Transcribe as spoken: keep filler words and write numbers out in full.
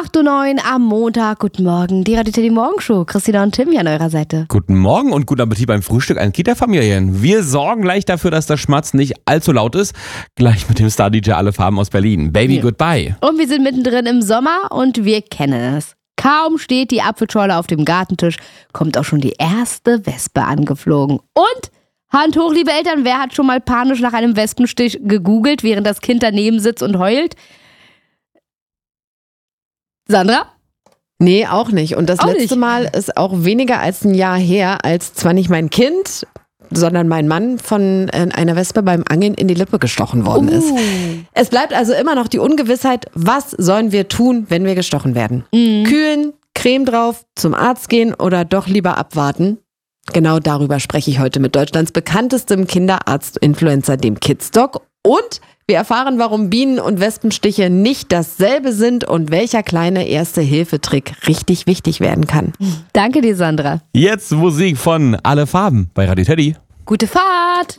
acht Uhr neun am Montag. Guten Morgen, die Radio Teddy Morgenshow. Christina und Tim hier an eurer Seite. Guten Morgen und guten Appetit beim Frühstück an Kita-Familien. Wir sorgen gleich dafür, dass das Schmatzen nicht allzu laut ist. Gleich mit dem Star-D J Alle Farben aus Berlin. Baby, ja. Goodbye. Und wir sind mittendrin im Sommer und wir kennen es. Kaum steht die Apfelschorle auf dem Gartentisch, kommt auch schon die erste Wespe angeflogen. Und Hand hoch, liebe Eltern, wer hat schon mal panisch nach einem Wespenstich gegoogelt, während das Kind daneben sitzt und heult? Sandra? Nee, auch nicht. Und das auch letzte nicht. Mal ist auch weniger als ein Jahr her, als zwar nicht mein Kind, sondern mein Mann von einer Wespe beim Angeln in die Lippe gestochen worden ist. Uh. Es bleibt also immer noch die Ungewissheit, was sollen wir tun, wenn wir gestochen werden? Mhm. Kühlen, Creme drauf, zum Arzt gehen oder doch lieber abwarten? Genau darüber spreche ich heute mit Deutschlands bekanntestem Kinderarzt-Influencer, dem Kidsdoc. Und wir erfahren, warum Bienen- und Wespenstiche nicht dasselbe sind und welcher kleine Erste-Hilfe-Trick richtig wichtig werden kann. Danke dir, Sandra. Jetzt Musik von Alle Farben bei Radio Teddy. Gute Fahrt!